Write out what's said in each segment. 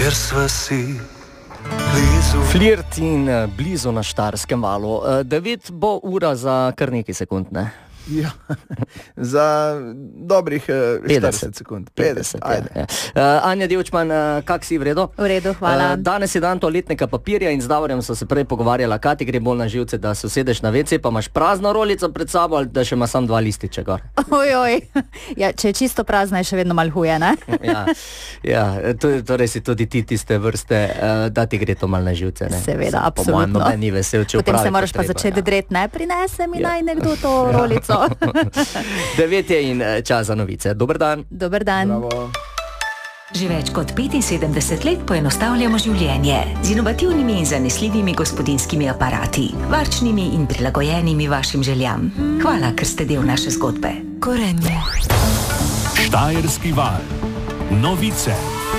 ker sva si blizu. Flirt in blizu na Štajerskem valu. 9 bo ura za kar nekaj sekund, ne? Ja, za dobrih 40 sekund. 50, ajde. Ja. Anja Devčman, kak si, v redu? V redu, hvala. Danes je dan toaletnega papirja in z Davorjem so se prej pogovarjala, kaj ti gre bolj na živce, da se usedeš na WC, pa imaš prazno rolico pred sabo ali da še ima samo 2 lističe gor. Ojoj, ja, če je čisto prazna, je še vedno malo huje, ne? Ja, torej si tudi ti tiste vrste, da ti gre to malo na živce, ne? Seveda, absolutno. Potem ni vesel, če potem se moraš pa začeti dreti, ne? Prinese mi naj nekdo to rolico. 9 je in čas za novice. Dober dan. Dober dan. Bravo. Že več kot 75 let poenostavljamo življenje z inovativnimi in zanesljivimi gospodinjskimi aparati, varčnimi in prilagojenimi vašim željam. Hvala, ker ste del naše zgodbe. Gorenje. Štajerski val. Novice.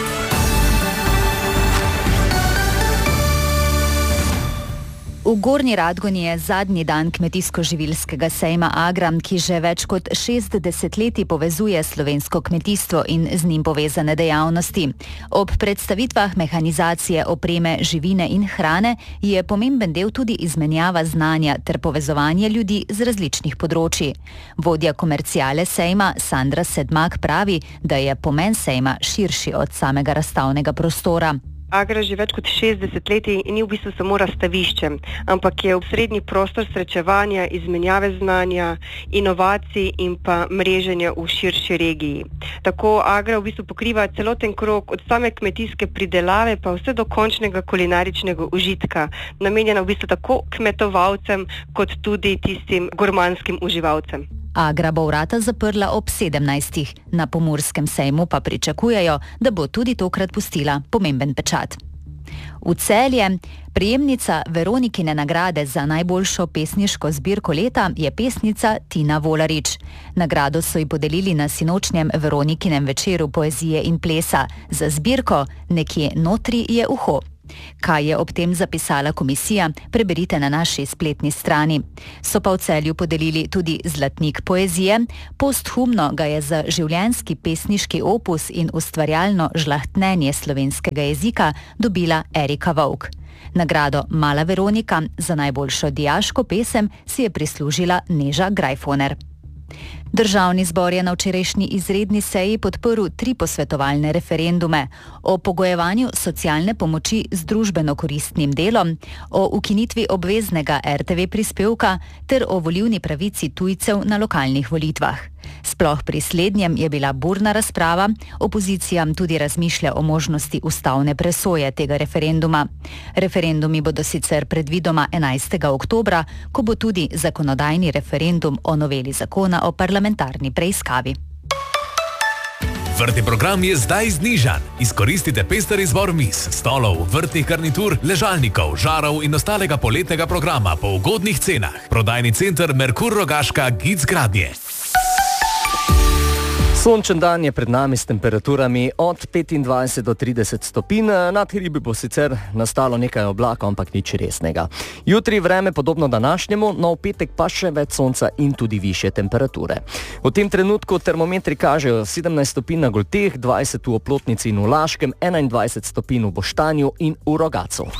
V Gornji Radgoni je zadnji dan kmetijsko-živilskega sejma Agra, ki že več kot 60 leti povezuje slovensko kmetijstvo in z njim povezane dejavnosti. Ob predstavitvah mehanizacije, opreme, živine in hrane je pomemben del tudi izmenjava znanja ter povezovanje ljudi z različnih področji. Vodja komerciale sejma Sandra Sedmak pravi, da je pomen sejma širši od samega razstavnega prostora. Agra že več kot 60 let ni v bistvu samo razstavišče, ampak je osrednji prostor srečevanja, izmenjave znanja, inovacij in pa mreženja v širši regiji. Tako Agra v bistvu pokriva celoten krog od same kmetijske pridelave pa vse do končnega kulinaričnega užitka, namenjena v bistvu tako kmetovalcem kot tudi tistim gurmanskim uživalcem. Agra bo vrata zaprla ob 17. Na Pomurskem sejmu pa pričakujejo, da bo tudi tokrat pustila pomemben pečat. V Celje prejemnica Veronikine nagrade za najboljšo pesniško zbirko leta je pesnica Tina Volarič. Nagrado so ji podelili na sinočnjem Veronikinem večeru poezije in plesa. Za zbirko Nekje notri je uho. Kaj je ob tem zapisala komisija, preberite na naši spletni strani. So pa v Celju podelili tudi zlatnik poezije, posthumno ga je za življenjski pesniški opus in ustvarjalno žlahtnenje slovenskega jezika dobila Erika Vovk. Nagrado Mala Veronika za najboljšo dijaško pesem si je prislužila Neža Grajfoner. Državni zbor je na včerajšnji izredni seji podprl 3 posvetovalne referendume o pogojevanju socialne pomoči z družbeno koristnim delom, o ukinitvi obveznega RTV prispevka ter o volilni pravici tujcev na lokalnih volitvah. Sploh pri slednjem je bila burna razprava, opozicija tudi razmišlja o možnosti ustavne presoje tega referenduma. Referendumi bodo sicer predvidoma 11. oktobra, ko bo tudi zakonodajni referendum o noveli zakona o parlamentarni preiskavi. Vrtni program je zdaj znižan. Izkoristite pester izbor miz, stolov, vrtnih garnitur, ležalnikov, žarov in ostalega poletnega programa po ugodnih cenah. Prodajni center Merkur Rogaška Gic Gradnje. Sončen dan je pred nami s temperaturami od 25 do 30 stopinj. Nad hribi bo sicer nastalo nekaj oblakov, ampak nič resnega. Jutri vreme podobno današnjemu, no v petek pa še več sonca in tudi višje temperature. V tem trenutku termometri kažejo 17 stopinj na Golteh, 20 v Oplotnici in v Laškem, 21 stopinj v Boštanju in v Rogacu.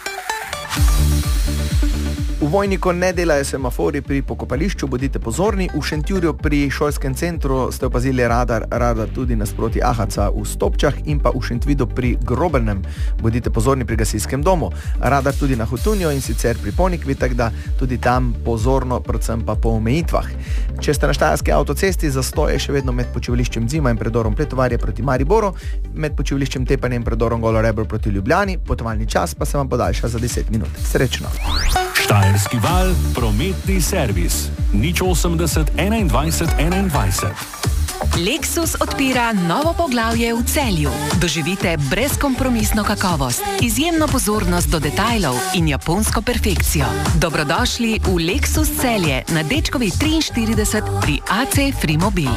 V Vojniku ne delajo semafori pri pokopališču, bodite pozorni. V Šentjurju pri šolskem centru ste opazili radar tudi nasproti Ahaca v Stopčah in pa v Šentvidu pri Grobrnem. Bodite pozorni pri gasilskem domu. Radar tudi na Hotunju in sicer pri Ponikvi, tako da tudi tam pozorno, predvsem pa po omejitvah. Če ste na Štajerski avtocesti, zastoj je še vedno med počivališčem Zima in predorom Pletovarje proti Mariboru, med počivališčem Tepanje in predorom Golo Rebro proti Ljubljani, potovalni čas pa se vam podaljša za 10 minut. Srečno! Štajerski val, prometni servis. 080 21 21. Lexus odpira novo poglavje v Celju. Doživite brezkompromisno kakovost, izjemno pozornost do detajlov in japonsko perfekcijo. Dobrodošli v Lexus Celje na Dečkovi 43 pri AC Frimobil.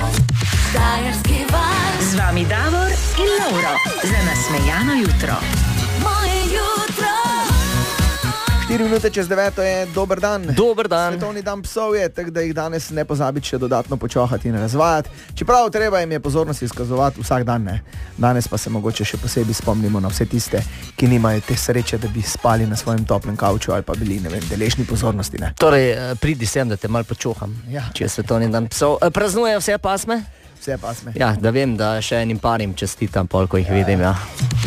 Z vami Davor in Lauro za nasmejano jutro. Moje jutro. 4 minute čez 9 je dober dan. Dober dan. Svetovni dan psov je, tako da jih danes ne pozabiti še dodatno počohati in razvajati. Čeprav treba jim je pozornost izkazovati vsak dan, ne. Danes pa se mogoče še posebej spomnimo na vse tiste, ki nimajo te sreče, da bi spali na svojem toplem kavču ali pa bili, ne vem, deležni pozornosti, ne. Torej, pridi sem, da te malo počoham, Ja. če je svetovni dan psov. Praznujejo vse pasme? Vse pasme. Ja, da vem, da še enim parim čestitam, pol, ko jih vidim, ja.